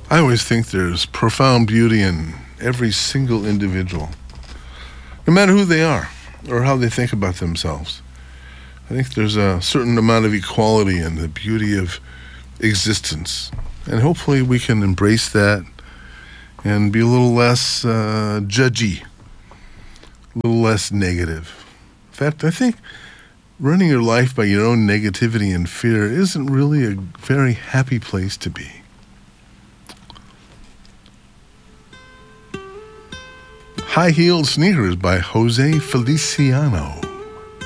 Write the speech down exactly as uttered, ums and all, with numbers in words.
I always think there's profound beauty in every single individual, no matter who they are or how they think about themselves. I think there's a certain amount of equality in the beauty of existence. And hopefully we can embrace that and be a little less uh, judgy, a little less negative. In fact, I think running your life by your own negativity and fear isn't really a very happy place to be. High Heeled Sneakers by Jose Feliciano.